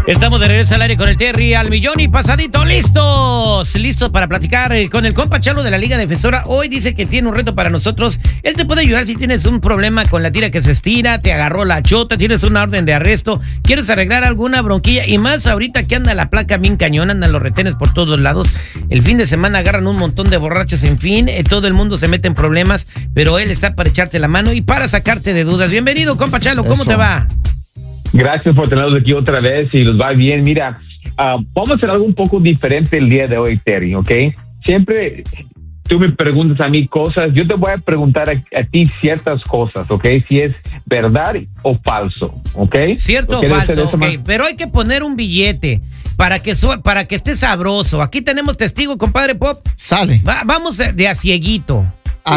Estamos de regreso al aire con el Terry al millón y pasadito. Listos para platicar con el compa Chalo de la Liga Defensora. Hoy dice que tiene un reto para nosotros. Él te puede ayudar si tienes un problema con la tira que se estira, te agarró la chota, tienes una orden de arresto, quieres arreglar alguna bronquilla, y más ahorita que anda la placa bien cañón, andan los retenes por todos lados. El fin de semana agarran un montón de borrachos, en fin, todo el mundo se mete en problemas, pero él está para echarte la mano y para sacarte de dudas. Bienvenido, compa Chalo, ¿cómo te va? Gracias por tenerlos aquí otra vez y los va bien. Mira, vamos a hacer algo un poco diferente el día de hoy, Terry, ¿ok? Siempre tú me preguntas a mí cosas, yo te voy a preguntar a ti ciertas cosas, ¿ok? Si es verdad o falso, ¿ok? Cierto o falso, ok, pero hay que poner un billete para que esté sabroso. Aquí tenemos testigo, compadre Pop. Sale. Vamos de a cieguito.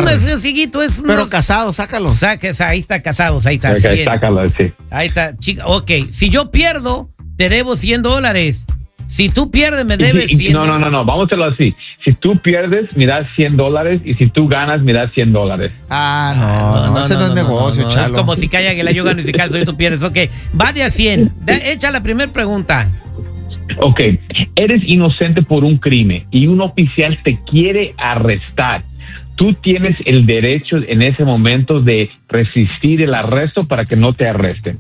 Pero casados, sácalos. Ahí está, casados, ahí está. Okay, sácalo, sí. Ahí está, chica. Ok, si yo pierdo, te debo $100. Si tú pierdes, me debes 100. No, vamos a hacerlo así. Si tú pierdes, me das $100, y si tú ganas, me das $100. No, ese no es negocio, Chalo. Es como si calla que yo gano y si caso y tú pierdes. Ok, va de a 100. Echa la primera pregunta. Ok, eres inocente por un crimen y un oficial te quiere arrestar. Tú tienes el derecho en ese momento de resistir el arresto para que no te arresten.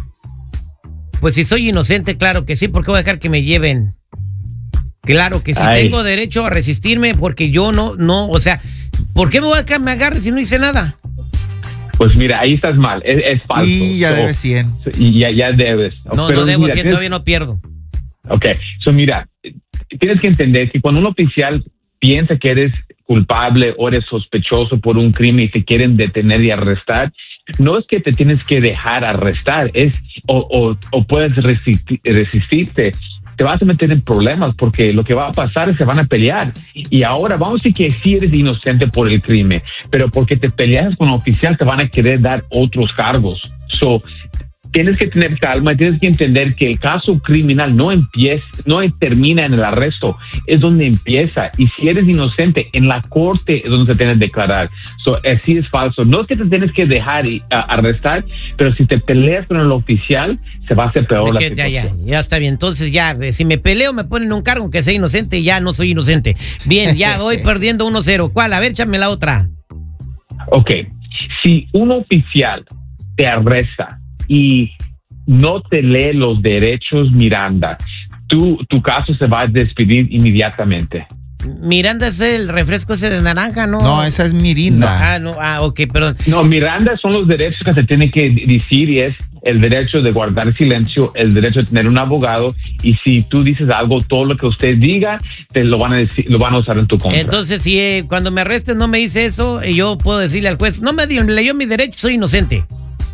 Pues si soy inocente, claro que sí. ¿Por qué voy a dejar que me lleven? Claro que sí, tengo derecho a resistirme porque yo no, o sea, ¿por qué me voy a dejar que me agarre si no hice nada? Pues mira, ahí estás mal, es falso. Y ya debes 100. Y ya debes. No, pero no debo 100, todavía no pierdo. Ok, mira, tienes que entender que cuando un oficial piensa que eres culpable o eres sospechoso por un crimen y te quieren detener y arrestar, no es que te tienes que dejar arrestar, o puedes resistirte. Te vas a meter en problemas porque lo que va a pasar es que se van a pelear. Y ahora vamos a decir que sí eres inocente por el crimen, pero porque te peleas con un oficial te van a querer dar otros cargos. Tienes que tener calma y tienes que entender que el caso criminal no termina en el arresto, es donde empieza. Y si eres inocente, en la corte es donde se tiene que declarar. Así es falso. No es que te tienes que dejar arrestar, pero si te peleas con el oficial, se va a hacer peor la situación. Ya está bien. Entonces ya, si me peleo, me ponen un cargo que sea inocente y ya no soy inocente. Bien, ya voy perdiendo 1-0. ¿Cuál? A ver, échame la otra. Ok. Si un oficial te arresta y no te lee los derechos Miranda, tu caso se va a despedir inmediatamente. Miranda es el refresco ese de naranja, ¿no? No, esa es Mirinda. Ok, perdón. No, Miranda son los derechos que se tienen que decir y es el derecho de guardar silencio, el derecho de tener un abogado, y si tú dices algo, todo lo que usted diga, te lo van a decir, lo van a usar en tu contra. Entonces, si cuando me arrestes no me dice eso, yo puedo decirle al juez, no me leyó mis derechos, soy inocente.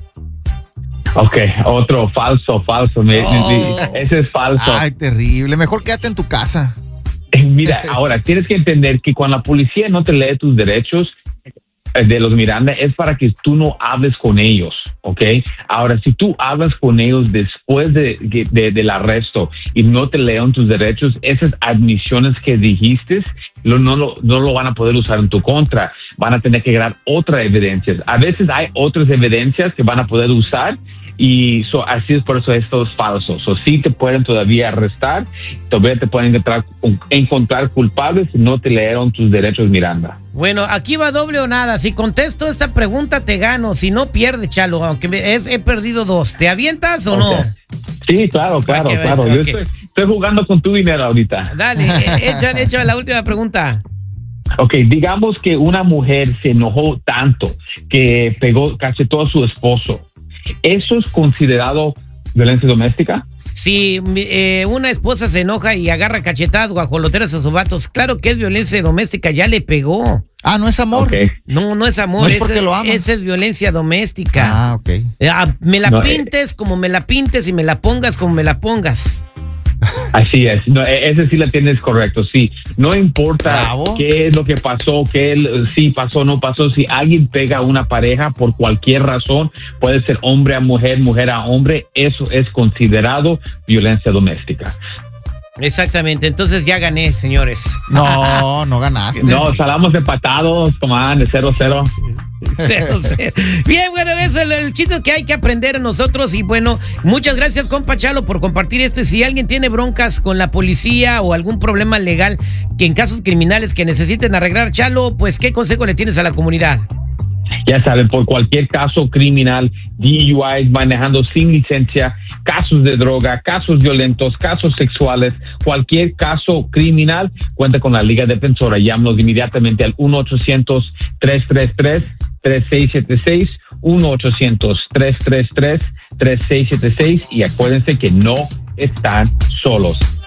Ok, otro falso. Ese es falso. Ay, terrible. Mejor quédate en tu casa. Mira, ahora tienes que entender que cuando la policía no te lee tus derechos de los Miranda es para que tú no hables con ellos, ¿ok? Ahora, si tú hablas con ellos después del arresto y no te leen tus derechos, esas admisiones que dijiste no lo van a poder usar en tu contra. Van a tener que crear otras evidencias. A veces hay otras evidencias que van a poder usar. Y así es, por eso esto es falso. Sí te pueden todavía arrestar, todavía te pueden encontrar culpables si no te leyeron tus derechos Miranda. Bueno, aquí va doble o nada. Si contesto esta pregunta te gano, si no pierde, Chalo, aunque he perdido 2. ¿Te avientas o no? Sí, claro. Yo estoy jugando con tu dinero ahorita. Dale, échame la última pregunta. Ok, digamos que una mujer se enojó tanto que cachetó a su esposo. ¿Eso es considerado violencia doméstica? Si una esposa se enoja y agarra cachetadas guajoloteras a sus vatos, claro que es violencia doméstica, ya le pegó. No es amor. Okay. No es amor. No es porque lo amas. Esa es violencia doméstica. Ok. Me la pintes como me la pintes y me la pongas como me la pongas. Así es, ese sí la tienes correcto, sí. No importa qué es lo que pasó, si pasó o no pasó, si alguien pega a una pareja por cualquier razón, puede ser hombre a mujer, mujer a hombre, eso es considerado violencia doméstica. Exactamente, entonces ya gané, señores. No, no ganaste. No, salamos empatados, coman, de 0-0. 0-0. Bien, bueno, es el chiste que hay que aprender nosotros. Y bueno, muchas gracias, compa Chalo, por compartir esto. Y si alguien tiene broncas con la policía o algún problema legal que en casos criminales que necesiten arreglar, Chalo, pues ¿qué consejo le tienes a la comunidad? Ya saben, por cualquier caso criminal, DUIs, manejando sin licencia, casos de droga, casos violentos, casos sexuales, cualquier caso criminal, cuenta con la Liga Defensora. Llámanos inmediatamente al 1-800-333-3676, 1-800-333-3676 y acuérdense que no están solos.